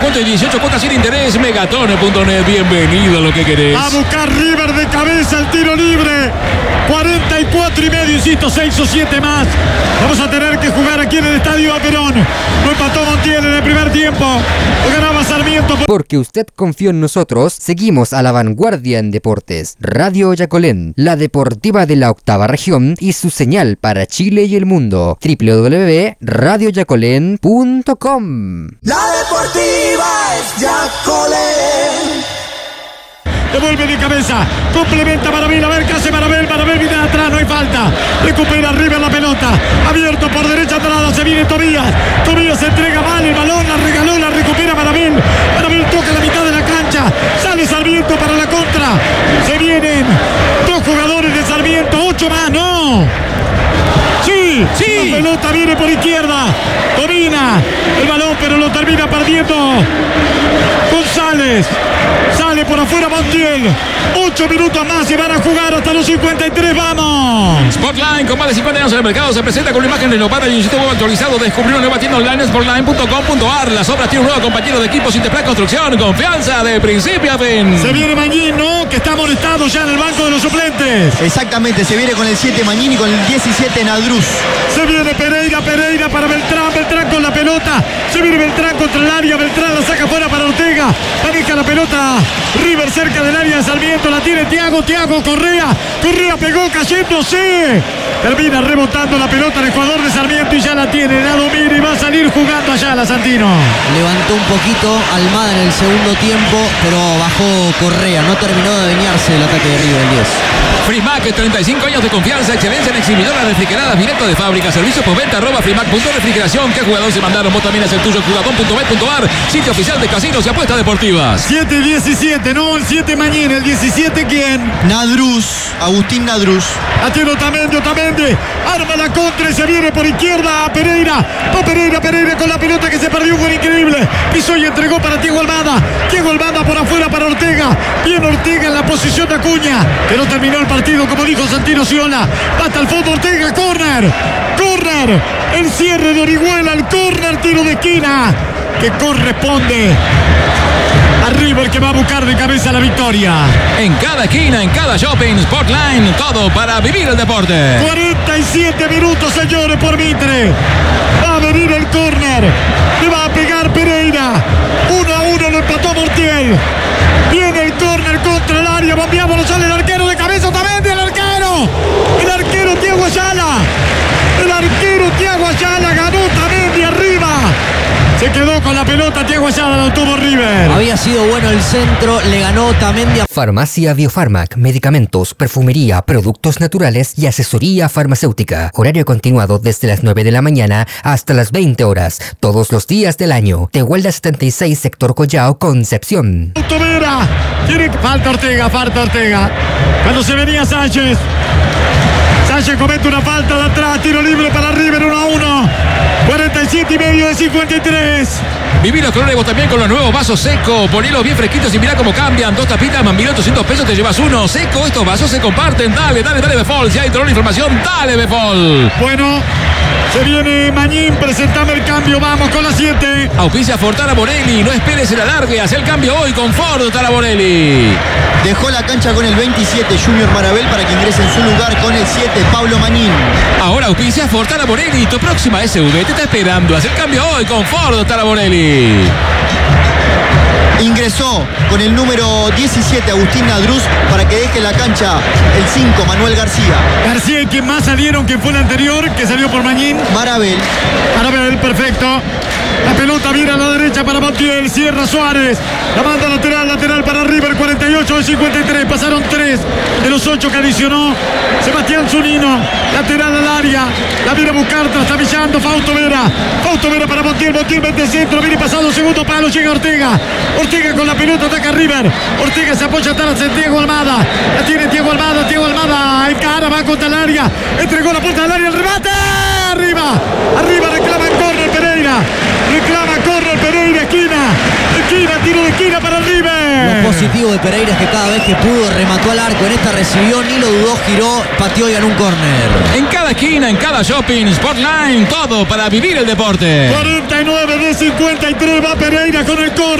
descuento y 18 cuotas sin interés. Megatone.net, bienvenido a lo que querés. A buscar River de cabeza el tiro libre. 44 y medio, insisto, 6 o 7 más. Vamos a tener que jugar aquí en el Estadio Perón. No empató Montiel en el primer tiempo. Lo ganaba Sarmiento. Porque usted confió en nosotros, seguimos a la vanguardia en deportes. Radio Yacolén, la deportiva de la octava región y su señal para Chile y el mundo. www.radioyacolén.com. La deportiva es Yacolén. Devuelve de cabeza, complementa Marabel, a ver qué hace Marabel, Marabel viene de atrás, no hay falta, recupera River la pelota, abierto por derecha Andrada, se viene Tobías, Tobías entrega mal el balón, la regaló, la recupera Marabel, Marabel toca la mitad de la cancha, sale Sarmiento para la contra, se vienen dos jugadores de Sarmiento, 8 más, no. Sí, la pelota viene por izquierda, domina el balón, pero lo termina perdiendo González. Sale por afuera Montiel. 8 minutos más y van a jugar hasta los 53. ¡Vamos! Sportline, con más de 50 años en el mercado, se presenta con una imagen renovada y un sitio web actualizado. Descubrió una nueva tienda online, sportline.com.ar. Las obras tienen un nuevo compañero de equipo, Sinteplan Construcción. Confianza de principio a fin. Se viene Mañín, ¿no? Que está amonestado ya en el banco de los suplentes. Exactamente, se viene con el 7 Mañini y con el 17 Nadruz. Se viene Pereira para Beltrán, Beltrán con la pelota. Se viene Beltrán contra el área, Beltrán la saca fuera para Ortega. Maneja la pelota River cerca del área de Sarmiento, la tiene Thiago Correa pegó cayéndose, termina rebotando la pelota el jugador de Sarmiento y ya la tiene, la domina y va a salir jugando allá la Santino. Levantó un poquito Almada en el segundo tiempo, pero bajó Correa, no terminó de adueñarse el ataque de River, el 10. Frimac, 35 años de confianza, excelencia en exhibidoras refrigeradas directo de fábrica, servicio por venta, @frimac.refrigeración. ¿Qué jugador se mandaron? Vos también es el tuyo, jugador.bet.ar, sitio oficial de casinos y apuestas deportivas. 7 y 17, no, el 7 mañana, el 17 ¿quién? Nadruz, Agustín Nadruz. La tiene Otamendi, arma la contra y se viene por izquierda a Pereira. Va Pereira con la pelota que se perdió, fue increíble. Pisó y entregó para Thiago Almada por afuera para Ortega. Bien Ortega en la posición de Acuña, que no terminó el partido, como dijo Santino Ciola. Va hasta el fondo Ortega, córner. El cierre de Orihuela, el córner, tiro de esquina que corresponde a River, que va a buscar de cabeza la victoria. En cada esquina, en cada shopping, Sportline, todo para vivir el deporte. 47 minutos, señores, por Mitre. Va a venir el córner. Le va a pegar Pereira. 1-1 lo empató Montiel. Viene el córner contra el área. Bombeamos, sale el arquero de cabeza. Otamendi, el arquero Thiago Ayala. Ganó Otamendi arriba. Se quedó con la pelota Thiago Ayala, lo tuvo River. Había sido bueno el centro, le ganó Otamendi. Farmacia Biofarmac, medicamentos, perfumería, productos naturales y asesoría farmacéutica. Horario continuado desde las 9 de la mañana hasta las 20 horas, todos los días del año. Tehuelda 76, sector Collao, Concepción. Vera, falta Ortega. Cuando se venía Sánchez comete una falta de atrás, tiro libre para River, 1-1. 47 y medio de 53. Viví los colores vos también con los nuevos vasos Seco. Ponelos bien fresquitos y mirá cómo cambian. 2 tapitas más 1.800 pesos, te llevas uno. Seco, estos vasos se comparten. Dale, Befol. Si hay toda la información, dale, Befol. Bueno, se viene Mañín, presentame el cambio, vamos con la 7. Auspicia Fortara Borelli, no esperes el alargue, haz el cambio hoy con Ford Taraborelli. Dejó la cancha con el 27 Junior Marabel para que ingrese en su lugar con el 7 Pablo Mañín. Ahora auspicia Ford Taraborelli, tu próxima SUV te está esperando, haz el cambio hoy con Ford Taraborelli. Ingresó con el número 17 Agustín Nadruz para que deje la cancha el 5 Manuel García. ¿Y quién más salieron? ¿Quién fue el anterior que salió por Mañín? Marabel, perfecto. La pelota viene a la derecha para Montiel, cierra Suárez. La manda lateral para River, 48 de 53. Pasaron 3 de los 8 que adicionó Sebastián Zunino. Lateral al área. La viene a buscar, trastabillando Fausto Vera para Montiel. Montiel mete el centro, viene pasado segundo palo, llega Ortega con la pelota, ataca River. Ortega se apoya atrás en Thiago Almada. La tiene Thiago Almada. Encara, va contra el área. Entregó la puerta del área, el remate. Arriba, reclama el córner Pereira. Esquina, tiro de esquina para River. Lo positivo de Pereira es que cada vez que pudo remató al arco. En esta recibió, ni lo dudó, giró, pateó y ganó un córner. En cada esquina, en cada shopping, Sportline, todo para vivir el deporte. 49 de 53, va Pereira con el córner.